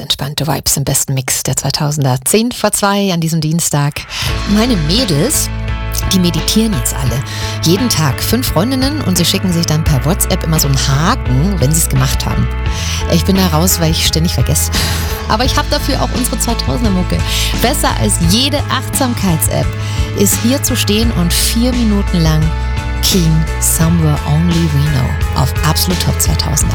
entspannte Vibes im besten Mix der 2000er. 10 vor 2 an diesem Dienstag. Meine Mädels, die meditieren jetzt alle. Jeden Tag 5 Freundinnen und sie schicken sich dann per WhatsApp immer so einen Haken, wenn sie es gemacht haben. Ich bin da raus, weil ich ständig vergesse. Aber ich habe dafür auch unsere 2000er-Mucke. Besser als jede Achtsamkeits-App ist hier zu stehen und 4 Minuten lang Keen Somewhere Only We Know auf Absolut Top 2000er.